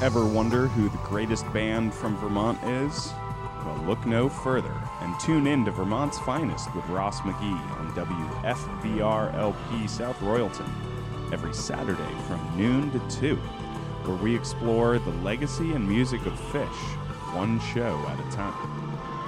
Ever wonder who the greatest band from Vermont is? Well, look no further and tune in to Vermont's Finest with Ross McGee on WFVR-LP South Royalton every Saturday from noon to 2, where we explore the legacy and music of Phish, one show at a time.